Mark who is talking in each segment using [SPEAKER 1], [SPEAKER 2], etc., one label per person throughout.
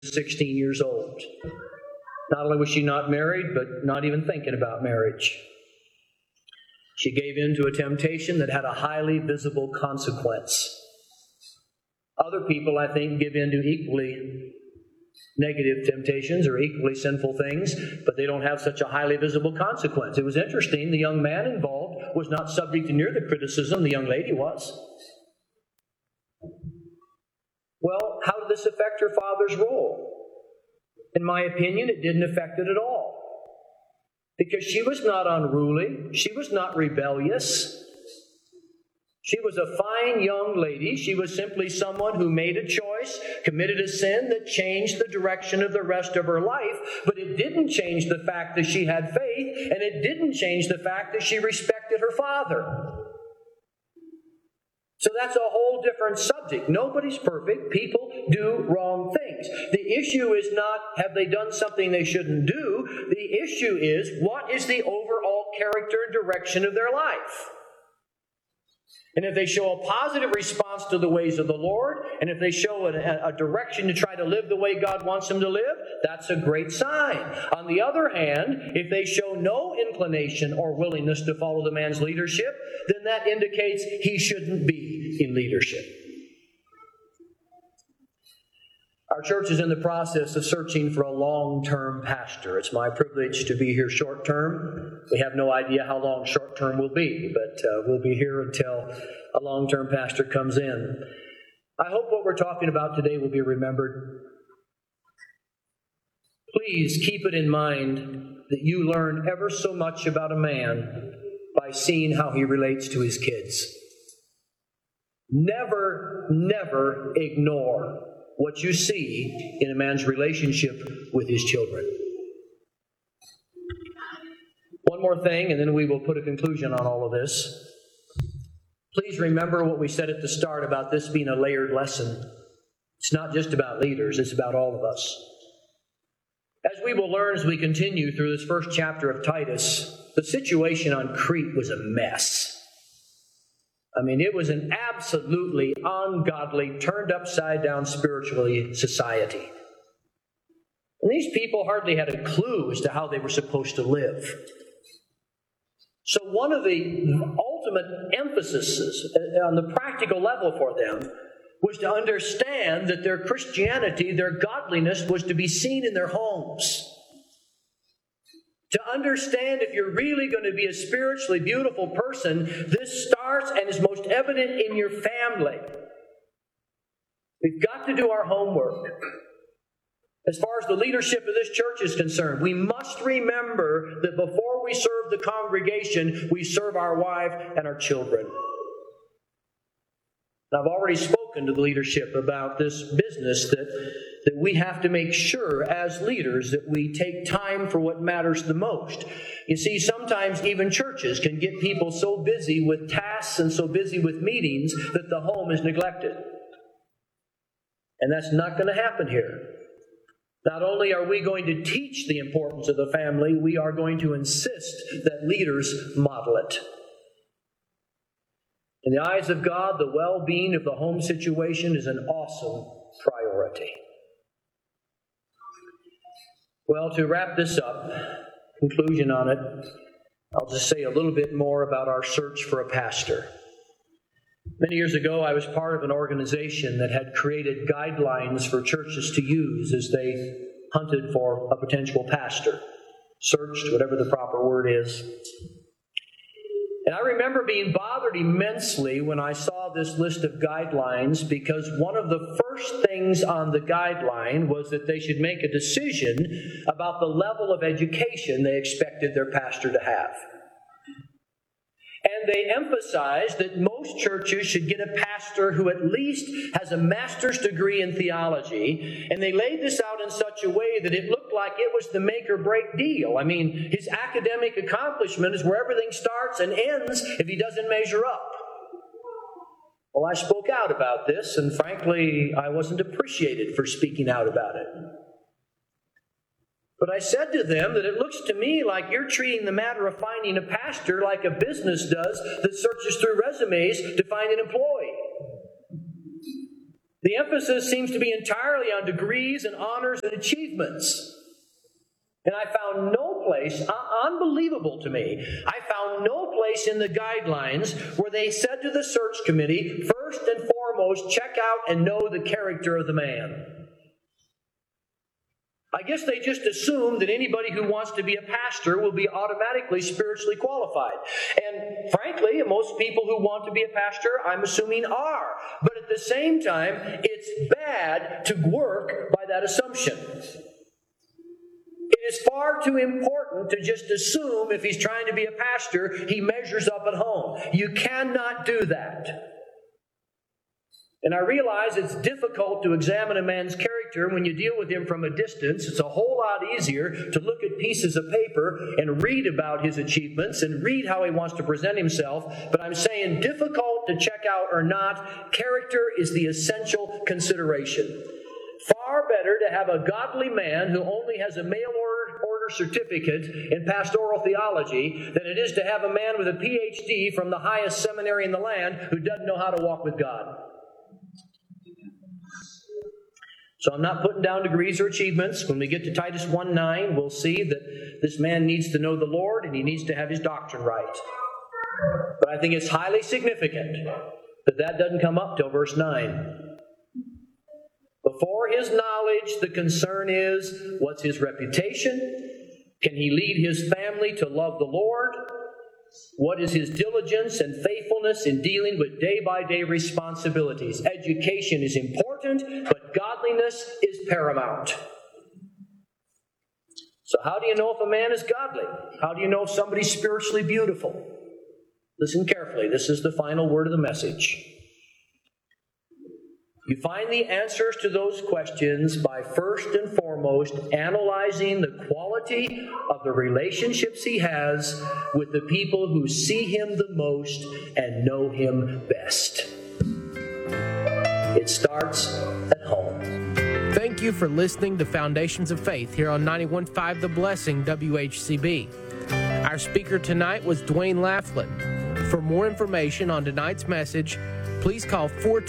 [SPEAKER 1] 16 years old. Not only was she not married, but not even thinking about marriage. She gave in to a temptation that had a highly visible consequence. Other people, I think, give in to equally negative temptations or equally sinful things, but they don't have such a highly visible consequence. It was interesting, the young man involved was not subject to near the criticism the young lady was. Well, how did this affect her father's role? In my opinion, it didn't affect it at all. Because she was not unruly. She was not rebellious. She was a fine young lady. She was simply someone who made a choice, committed a sin that changed the direction of the rest of her life. But it didn't change the fact that she had faith, and it didn't change the fact that she respected her father. So that's a whole different subject. Nobody's perfect. People do wrong things. The issue is not, have they done something they shouldn't do? The issue is, what is the overall character and direction of their life? And if they show a positive response to the ways of the Lord, and if they show a direction to try to live the way God wants them to live, that's a great sign. On the other hand, if they show no inclination or willingness to follow the man's leadership, then that indicates he shouldn't be in leadership. Our church is in the process of searching for a long-term pastor. It's my privilege to be here short-term. We have no idea how long short-term will be, but we'll be here until a long-term pastor comes in. I hope what we're talking about today will be remembered. Please keep it in mind that you learn ever so much about a man by seeing how he relates to his kids. Never, never ignore what you see in a man's relationship with his children. One more thing, and then we will put a conclusion on all of this. Please remember what we said at the start about this being a layered lesson. It's not just about leaders, it's about all of us. As we will learn as we continue through this first chapter of Titus, the situation on Crete was a mess. I mean, it was an absolutely ungodly, turned upside down spiritually society. And these people hardly had a clue as to how they were supposed to live. So one of the ultimate emphases on the practical level for them was to understand that their Christianity, their godliness, was to be seen in their homes. To understand if you're really going to be a spiritually beautiful person, this starts and is most evident in your family. We've got to do our homework. As far as the leadership of this church is concerned, we must remember that before we serve the congregation, we serve our wife and our children. Now, I've already spoken to the leadership about this business that we have to make sure as leaders that we take time for what matters the most. You see, sometimes even churches can get people so busy with tasks and so busy with meetings that the home is neglected. And that's not going to happen here. Not only are we going to teach the importance of the family, we are going to insist that leaders model it. In the eyes of God, the well-being of the home situation is an awesome priority. Well, to wrap this up, conclusion on it, I'll just say a little bit more about our search for a pastor. Many years ago, I was part of an organization that had created guidelines for churches to use as they hunted for a potential pastor, searched, whatever the proper word is. And I remember being bothered immensely when I saw this list of guidelines, because one of the first things on the guideline was that they should make a decision about the level of education they expected their pastor to have. And they emphasized that most churches should get a pastor who at least has a master's degree in theology, and they laid this out in such a way that it looked like it was the make or break deal. I mean, his academic accomplishment is where everything starts and ends if he doesn't measure up. Well, I spoke out about this, and frankly, I wasn't appreciated for speaking out about it. But I said to them that it looks to me like you're treating the matter of finding a pastor like a business does that searches through resumes to find an employee. The emphasis seems to be entirely on degrees and honors and achievements. And I found no place, unbelievable to me, I found no place in the guidelines where they said to the search committee, first and foremost, check out and know the character of the man. I guess they just assume that anybody who wants to be a pastor will be automatically spiritually qualified. And frankly, most people who want to be a pastor, I'm assuming, are. But at the same time, it's bad to work by that assumption. It is far too important to just assume if he's trying to be a pastor, he measures up at home. You cannot do that. And I realize it's difficult to examine a man's character when you deal with him from a distance. It's a whole lot easier to look at pieces of paper and read about his achievements and read how he wants to present himself. But I'm saying difficult to check out or not, character is the essential consideration. Far better to have a godly man who only has a mail order certificate in pastoral theology than it is to have a man with a PhD from the highest seminary in the land who doesn't know how to walk with God. So I'm not putting down degrees or achievements. When we get to Titus 1:9, we'll see that this man needs to know the Lord and he needs to have his doctrine right. But I think it's highly significant that that doesn't come up till verse 9. Before his knowledge, the concern is, what's his reputation? Can he lead his family to love the Lord? What is his diligence and faithfulness in dealing with day-by-day responsibilities? Education is important, but godliness is paramount. So how do you know if a man is godly? How do you know if somebody's spiritually beautiful? Listen carefully. This is the final word of the message. You find the answers to those questions by first and foremost analyzing the quality of the relationships he has with the people who see him the most and know him best. It starts at home.
[SPEAKER 2] Thank you for listening to Foundations of Faith here on 91.5 The Blessing WHCB. Our speaker tonight was Dwayne Laughlin. For more information on tonight's message, please call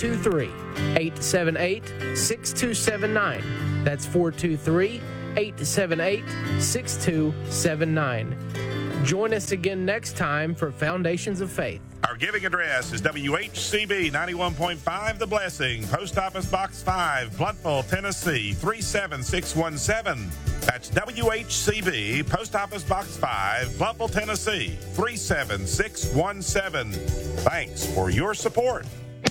[SPEAKER 2] 423-878-6279. That's 423-878-6279. Join us again next time for Foundations of Faith.
[SPEAKER 3] Our giving address is WHCB 91.5 The Blessing, Post Office Box 5, Blountville, Tennessee 37617. That's WHCB, Post Office Box 5, Blountville, Tennessee 37617. Thanks for your support.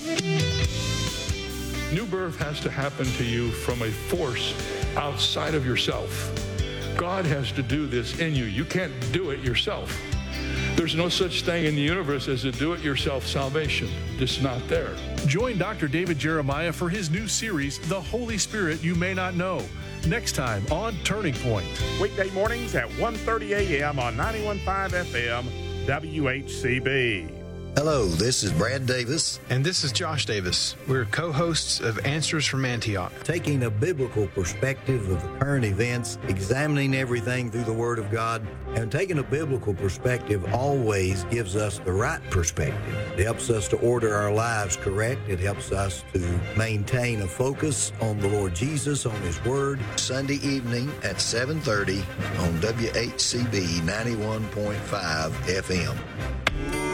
[SPEAKER 4] New birth has to happen to you from a force outside of yourself. God has to do this in you. You can't do it yourself. There's no such thing in the universe as a do-it-yourself salvation. It's not there.
[SPEAKER 5] Join Dr. David Jeremiah for his new series, The Holy Spirit You May Not Know, next time on Turning Point.
[SPEAKER 3] Weekday mornings at 1:30 a.m. on 91.5 FM WHCB.
[SPEAKER 6] Hello, this is Brad Davis.
[SPEAKER 7] And this is Josh Davis. We're co-hosts of Answers from Antioch.
[SPEAKER 6] Taking a biblical perspective of the current events, examining everything through the Word of God, and taking a biblical perspective always gives us the right perspective. It helps us to order our lives correct. It helps us to maintain a focus on the Lord Jesus, on His Word. Sunday evening at 7:30 on WHCB 91.5 FM.